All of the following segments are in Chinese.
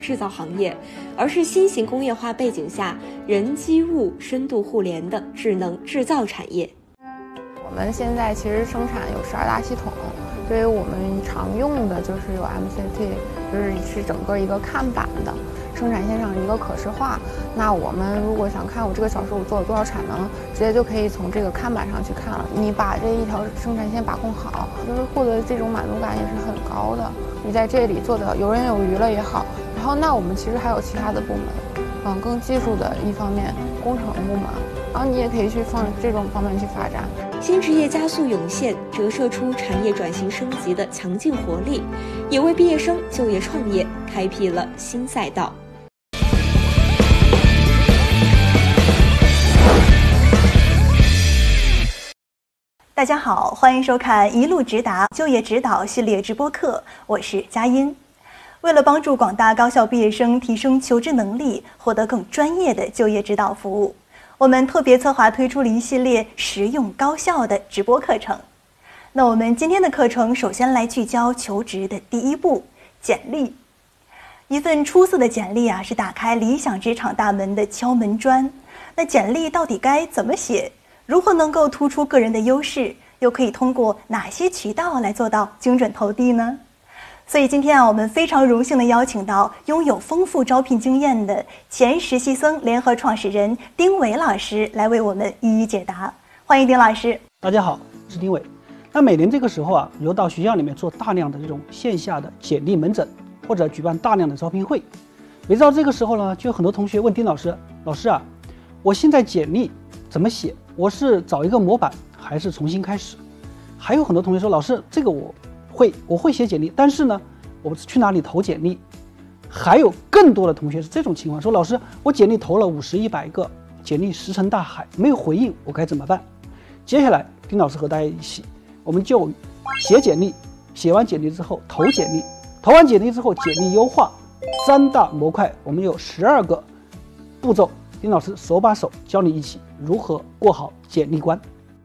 制造行业，而是新型工业化背景下人机物深度互联的智能制造产业。 我们现在其实生产有12大系统，对于我们常用的就是有 MCT， 是整个一个看板的生产线上一个可视化。那我们如果想看我这个小时我做了多少产能，直接就可以从这个看板上去看了。你把这一条生产线把控好，就是获得这种满足感也是很高的。你在这里做的游刃有余了也好，然后那我们其实还有其他的部门，往更技术的一方面，工程部门，然后你也可以去放这种方面去发展。 新职业加速涌现，折射出产业转型升级的强劲活力，也为毕业生就业创业开辟了新赛道。 大家好，欢迎收看一路直达就业指导系列直播课，我是佳音。为了帮助广大高校毕业生提升求职能力，获得更专业的就业指导服务，我们特别策划推出了一系列实用高效的直播课程。那我们今天的课程首先来聚焦求职的第一步，简历。一份出色的简历是打开理想职场大门的敲门砖。那简历到底该怎么写？如何能够突出个人的优势？又可以通过哪些渠道来做到精准投递呢？所以今天我们非常荣幸地邀请到拥有丰富招聘经验的前实习生联合创始人丁伟老师来为我们一一解答。欢迎丁老师。 大家好，我是丁伟。那每年这个时候我就到学校里面做大量的这种线下的简历门诊，或者举办大量的招聘会。每到这个时候呢，就有很多同学问丁老师，老师我现在简历怎么写？我是找一个模板还是重新开始？还有很多同学说，老师这个我会写简历，但是呢我去哪里投简历？还有更多的同学是这种情况，说老师我简历投了50、100个，简历石沉大海，没有回应，我该怎么办？接下来丁老师和大家一起，我们就写简历，写完简历之后投简历，投完简历之后简历优化3大模块，我们有12个步骤，丁老师手把手教你一起如何过好简历关。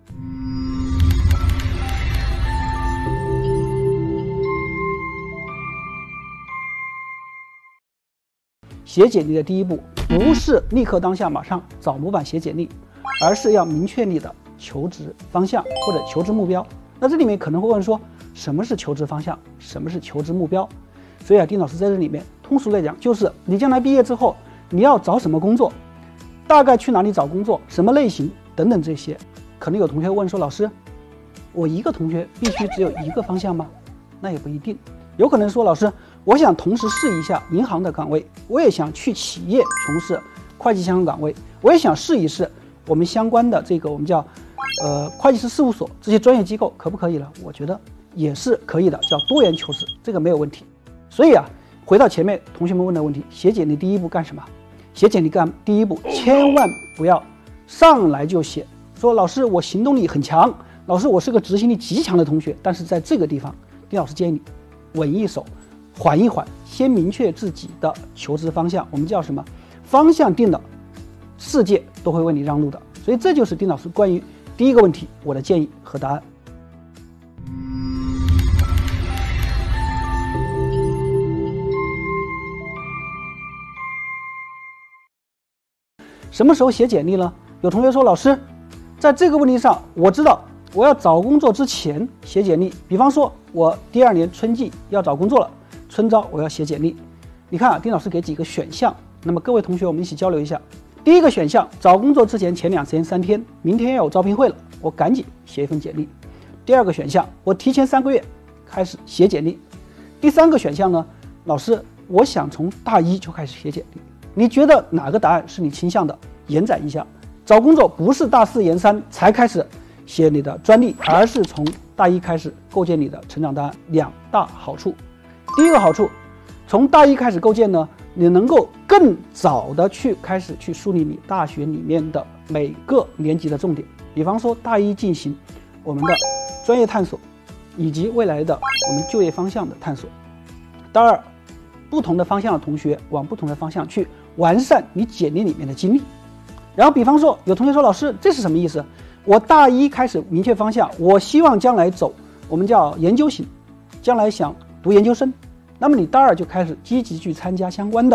写简历的第一步，不是立刻当下马上找模板写简历，而是要明确你的求职方向或者求职目标。那这里面可能会问说，什么是求职方向，什么是求职目标？所以丁老师在这里面通俗来讲，就是你将来毕业之后你要找什么工作，大概去哪里找工作，什么类型等等这些。可能有同学问说，老师我一个同学必须只有一个方向吗？那也不一定，有可能说，老师我想同时试一下银行的岗位，我也想去企业从事会计相关岗位，我也想试一试我们相关的这个我们叫会计师事务所这些专业机构，可不可以了？我觉得也是可以的，叫多元求职，这个没有问题。所以回到前面同学们问的问题，写简历第一步干什么？写简历第一步千万不要上来就写说，老师我行动力很强，老师我是个执行力极强的同学。但是在这个地方丁老师建议你稳一手，缓一缓，先明确自己的求职方向。我们叫什么？方向定了，世界都会为你让路的。所以这就是丁老师关于第一个问题我的建议和答案。什么时候写简历呢？有同学说，老师在这个问题上我知道我要找工作之前写简历，比方说我第2年春季要找工作了，春招我要写简历。你看丁老师给几个选项，那么各位同学我们一起交流一下。第一个选项，找工作之前前2天3天，明天要有招聘会了，我赶紧写一份简历。第二个选项，我提前3个月开始写简历。第3个选项呢，老师我想从大1就开始写简历。你觉得哪个答案是你倾向的？延展一下，找工作不是大4研3才开始写你的专利，而是从大1开始构建你的成长档案。2大好处。第一个好处，从大1开始构建呢，你能够更早的开始去梳理你大学里面的每个年级的重点，比方说大1进行我们的专业探索，以及未来的我们就业方向的探索。第二，不同的方向的同学往不同的方向去完善你简历里面的经历。然后比方说有同学说，老师这是什么意思？我大1开始明确方向，我希望将来走我们叫研究型，将来想读研究生， 那么你大二就开始积极去参加相关的